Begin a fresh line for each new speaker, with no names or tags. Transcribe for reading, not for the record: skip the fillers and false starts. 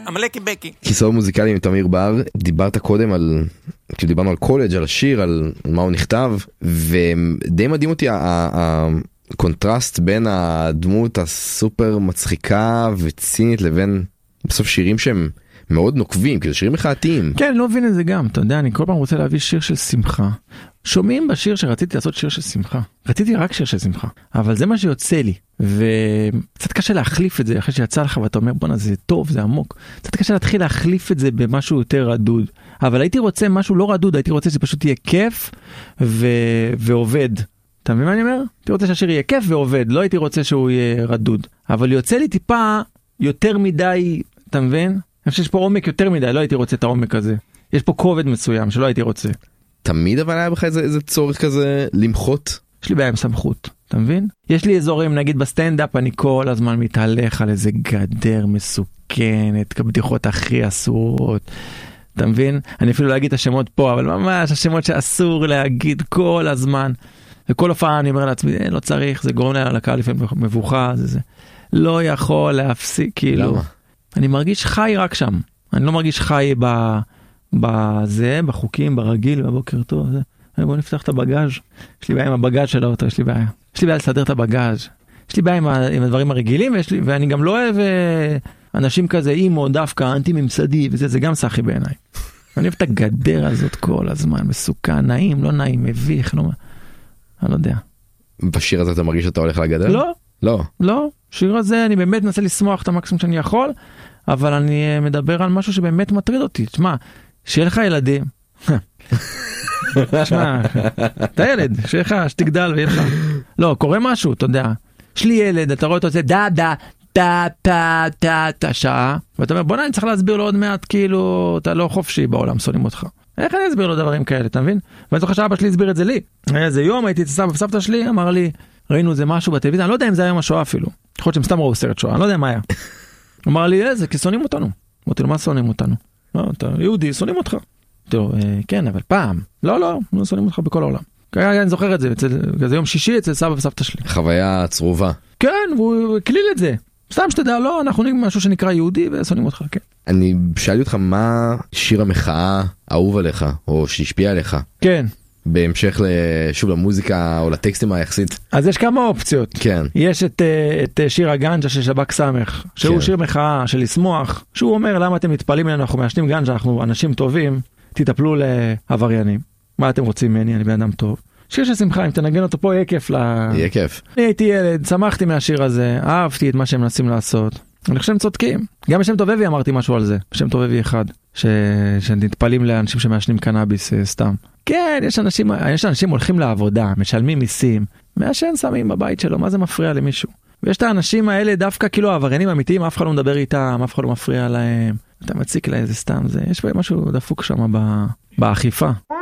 המלאקי בקי.
כיסאות מוזיקליים עם תמיר בר, דיברת קודם על, כשדיברנו על קולג', על השיר, על מה הוא נכתב, ודי מדהים אותי הקונטרסט בין הדמות הסופר מצחיקה וצינית לבין בסוף שירים שהם מאוד נוקבים, כאילו שירים מחאתיים.
כן, אני לא מבין את זה גם, אתה יודע, אני כל פעם רוצה להביא שיר של שמחה. שומעים בשיר שרציתי לעשות שיר של שמחה. רציתי רק שיר של שמחה, אבל זה מה שיוצא לי. וקצת קשה להחליף את זה, אחרי שיצא לך ואתה אומר, בונה, זה טוב, זה עמוק. קצת קשה להתחיל להחליף את זה במשהו יותר רדוד. אבל הייתי רוצה משהו לא רדוד, הייתי רוצה שפשוט יהיה כיף ועובד. אתה מבין מה אני אומר? הייתי רוצה שהשיר יהיה כיף ועובד, לא הייתי רוצה שהוא יהיה רדוד. אבל יוצא לי טיפה יותר מדי, אתה מבין? אני חושב שיש פה עומק יותר מדי, לא הייתי רוצה את העומק הזה. יש פה כובד מסוים שלא הייתי רוצה.
תמיד אבל היה בך איזה צורך כזה למחות?
יש לי בעיה עם סמכות, אתה מבין? יש לי אזורים, נגיד בסטנדאפ, אני כל הזמן מתהלך על איזה גדר מסוכנת, כבדיחות הכי אסורות. אתה מבין? אני אפילו לא אגיד את השמות פה, אבל ממש השמות שאסור להגיד כל הזמן. וכל הופעה אני אומר לעצמי, לא צריך, זה גורם לקהל לפעמים מבוכה, זה. לא יכול להפסיק, כאילו.
למה?
אני מרגיש חי רק שם. אני לא מרגיש חי בזה, בחוקים, ברגיל, בבוקר טוב. בוא נפתח את הבגאז'. יש לי בעיה עם הבגאז' של האוטו, יש לי בעיה. יש לי בעיה לסדר את הבגאז'. יש לי בעיה עם הדברים הרגילים, ואני גם לא אוהב אנשים כזה, אימו, דווקא, אנטי ממסדי, וזה, זה גם סחי בעיניי. אני אוהב את הגדר הזאת כל הזמן, מסוכן, נעים, לא נעים, מביך, לא... אני לא יודע.
בשיר הזה אתה מרגיש שאתה הולך לגדר?
לא.
לא.
לא. שיר הזה, אני באמת מנסה לשמוח את המקסימום שאני יכול, אבל אני מדבר על משהו שבאמת מטריד אותי. תשמע, שיהיה לך ילדים. תשמע, אתה ילד, שיהיה לך, שתגדל ויהיה לך. לא, קורה משהו, אתה יודע. יש לי ילד, אתה רואה אותו עושה דה, שעה, ואתה אומר, בוא אני צריך להסביר לו עוד מעט, כאילו, אתה לא חופשי בעולם, שונאים אותך. איך אני אסביר לו דברים כאלה, אתה מבין? ואני זוכר שאבא שלי הסביר את זה לי. איזה יום הייתי אצל סבתא שלי, אמר לי, ראינו איזה משהו בטלוויזיה, אני לא יודע אם זה היה יום השואה אפילו. יכול להיות שהם סתם ראו סרט שואה, אני לא יודע מה היה. אמר לי, זה כי שונאים אותנו. אמרתי לו, מה שונאים אותנו? לא, אתה יהודי, שונאים אותך. אמרתי לו, כן, אבל פעם. לא, שונאים אותך בכל העולם. אני זוכר את זה, זה יום שישי אצל סבא וסבתא שלי.
חוויה צרובה.
כן, והוא הקליל את זה. סתם שתדע, לא, אנחנו נגיד משהו שנקרא יהודי ושונאים אותך, כן.
אני שאלתי אותך מה שיר המחאה אהוב עליך, או שהשפיע עליך.
כן.
בהמשך שוב למוזיקה או לטקסטים היחסית.
אז יש כמה אופציות.
כן.
יש את שיר הגנג'ה של שבק סמך, שהוא שיר מחאה של לשמוח, שהוא אומר למה אתם מתפעלים ממנו, אנחנו מעשנים גנג'ה, אנחנו אנשים טובים, תטפלו לעבריינים. מה אתם רוצים ממני? אני בן אדם טוב. שיר של שמחה, אם תנגן אותו פה, יהיה כיף.
יהיה כיף.
אני הייתי ילד, שמחתי מהשיר הזה, אהבתי את מה שהם מנסים לעשות. אני חושב שהם צודקים. גם בשם טובבי אמרתי משהו על זה. בשם טובבי אחד, שנתפלים לאנשים שמעשנים קנאביס סתם. כן, יש אנשים הולכים לעבודה, משלמים מיסים, מעשן שמים בבית שלו, מה זה מפריע למישהו? ויש את האנשים האלה דווקא כאילו העבריינים אמיתיים, אף אחד לא מדבר איתם, אף אחד לא מפריע להם. אתה מציק לאיזה סתם זה. יש פה משהו דפוק שם באכיפה.